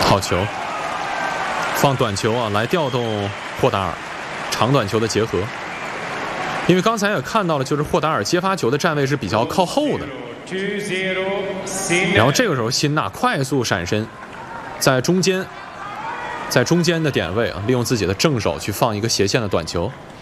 好球，放短球啊，来调动霍达尔长短球的结合。因为刚才也看到了，就是霍达尔接发球的站位是比较靠后的，然后这个时候辛纳快速闪身，在中间的点位啊，利用自己的正手去放一个斜线的短球。